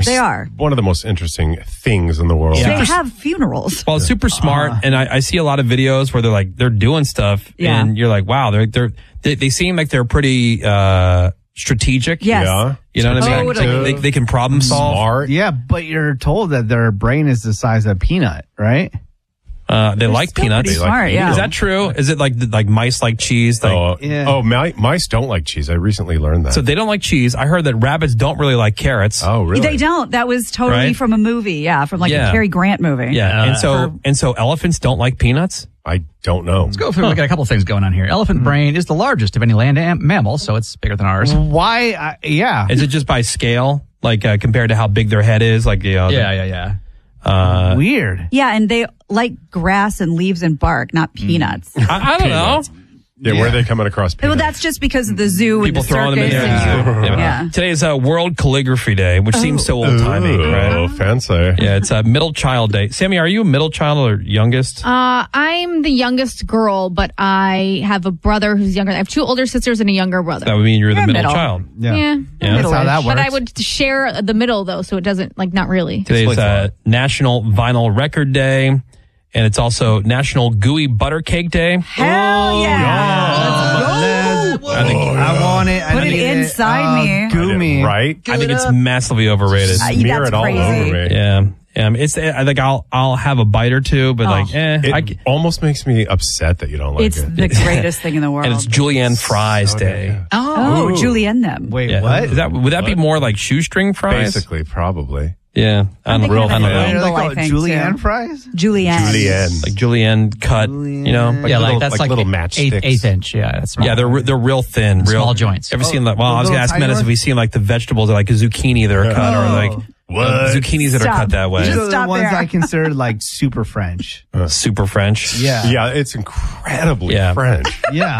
They are one of the most interesting things in the world. Yeah. They have funerals. Well, super smart, and I see a lot of videos where they're doing stuff, and you're like, wow, they seem like they're pretty strategic. Yes. Yeah. You know what I mean? Totally. They can problem solve. Smart. Yeah, but you're told that their brain is the size of a peanut, right? They like peanuts. Pretty smart, yeah. Is that true? Is it like mice like cheese? Mice don't like cheese. I recently learned that. So they don't like cheese. I heard that rabbits don't really like carrots. Oh, really? They don't. That was totally from a movie. Yeah, from a Cary Grant movie. Yeah, and so elephants don't like peanuts. I don't know. Let's go through look at a couple things going on here. Elephant brain is the largest of any land mammal, so it's bigger than ours. Why? Yeah. Is it just by scale, like compared to how big their head is? Like Yeah. Weird. Yeah, and they like grass and leaves and bark, not peanuts. I don't know. Yeah, where are they coming across peanuts? Well, that's just because of the zoo People and the throwing them in circus. there. Yeah. Today is World Calligraphy Day, which seems so old-timey, right? Oh, fancy. Yeah, it's Middle Child Day. Sammy, are you a middle child or youngest? I'm the youngest girl, but I have a brother who's younger. I have two older sisters and a younger brother. That would mean you're the middle middle. child. Yeah. That's how that works. But I would share the middle, though, so it doesn't, not really. Today's National Vinyl Record Day, and it's also National Gooey Butter Cake Day. Hell yeah. I want it. Put it inside me. Gooey. Right? I think it's massively overrated. Smear that's it all crazy. over me. Yeah. It's I think I'll have a bite or two, but It almost makes me upset that you don't like It's it. the greatest thing in the world. and it's Julienne Fries Day. Oh, Julienne them. Wait, Yeah. what? Would that be more like shoestring fries? Basically, probably. Yeah, I don't know. I think What Angle, do they call I it? think, Julienne too. fries? Julienne. Like julienne cut, you know. Yeah, little- that's like little matchsticks. eighth inch. Yeah, that's small. Yeah, they're real thin, real Small joints. Ever seen like? Well, the I was gonna little ask tiny Menace if ones? we've seen like the vegetables or like a zucchini that are cut, or like zucchinis that are Stop. cut that way. Just Those are stop the ones there. I consider like super French. Super French. Yeah. Yeah, it's incredibly Yeah. French. Yeah.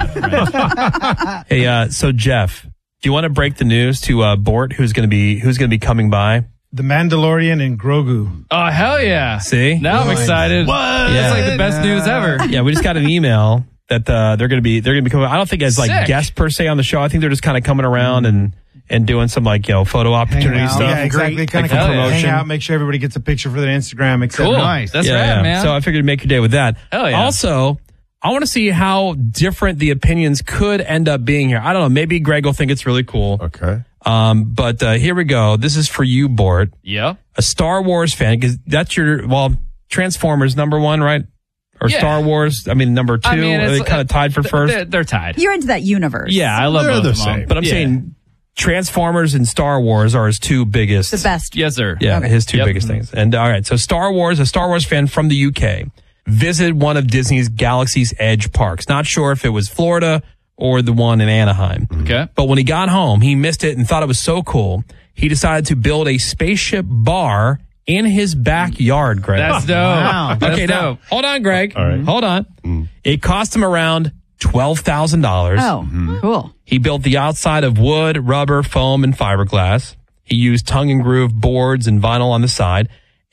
All right. Hey, so Jeff, do you want to break the news to Bort, who's gonna be coming by? The Mandalorian and Grogu. Oh, hell yeah. See? Now I'm excited. Yeah. That's like the best news ever. Yeah, we just got an email that they're gonna be coming. I don't think as like Sick. guests per se on the show. I think they're just kind of coming around and doing some photo opportunity out. stuff. Yeah, exactly. Kind of Like hang promotion. out, make sure everybody gets a picture for their Instagram, etc. Cool. Nice. That's rad, man. So I figured to make your day with that. Hell yeah. Also, I want to see how different the opinions could end up being here. I don't know. Maybe Greg will think it's really cool. Okay. But here we go. This is for you, Bort. Yeah. A Star Wars fan, because that's Transformers number one, right? Or Yeah. Star Wars, number two. I mean, Are they kind of tied for first? They're tied. You're into that universe. Yeah, I love They're both the of them. same. But I'm Yeah. saying Transformers and Star Wars are his two biggest. The best. Yes, sir. Yeah, his two Yep. biggest things. And all right, so a Star Wars fan from the UK visited one of Disney's Galaxy's Edge parks. Not sure if it was Florida or the one in Anaheim. Okay. But when he got home, he missed it and thought it was so cool. He decided to build a spaceship bar in his backyard, Greg. That's dope. Wow. That's okay, now, dope. hold on, Greg. All right. Hold on. It cost him around $12,000. Oh, cool. He built the outside of wood, rubber, foam, and fiberglass. He used tongue and groove boards and vinyl on the side.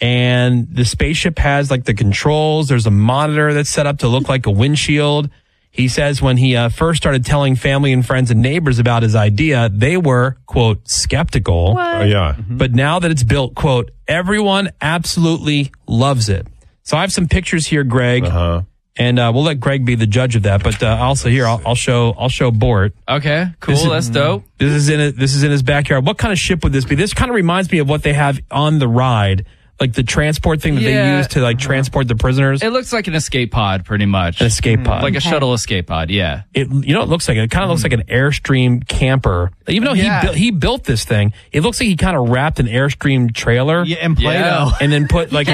And the spaceship has like the controls. There's a monitor that's set up to look like a windshield. He says when he first started telling family and friends and neighbors about his idea, they were, quote, skeptical. What? Oh, yeah. But now that it's built, quote, everyone absolutely loves it. So I have some pictures here, Greg. And we'll let Greg be the judge of that. But also here, I'll show Bort. Okay, cool. That's dope. This is in his backyard. What kind of ship would this be? This kind of reminds me of what they have on the ride, like the transport thing that they use to like transport the prisoners. It looks like an escape pod, pretty much. An escape pod, Like a shuttle escape pod, yeah. It looks like it kind of looks like an Airstream camper. Even though he built this thing, it looks like he kind of wrapped an Airstream trailer. Yeah, and Play-Doh. Yeah. And then put like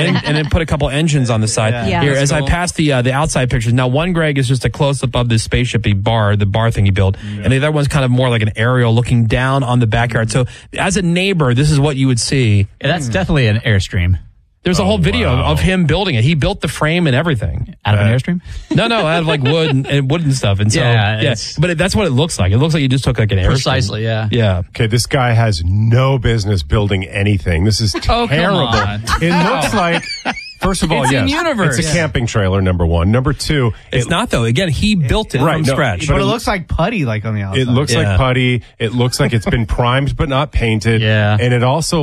a couple engines on the side. Yeah. Here, That's as cool. I pass the outside pictures. Now, one Greg is just a close up of this spaceship bar, the bar thing he built, and the other one's kind of more like an aerial looking down on the backyard. So, as a neighbor, this is what you would see. Yeah, that's definitely an Airstream. There's a whole video wow. of him building it. He built the frame and everything. Out of an Airstream? No, out of like wood and wood and stuff. And so, Yeah, but that's what it looks like. It looks like you just took like an Airstream. Precisely, yeah. Yeah. Okay, this guy has no business building anything. This is Oh, come terrible. on. It looks like, first of all, It's yes, in-universe. it's a camping trailer, number one. Number two, It's not though. Again, he built it Right, from no, scratch. But it looks like putty, like on the outside. It looks Yeah. like putty. It looks like it's been primed but not painted. Yeah. And it also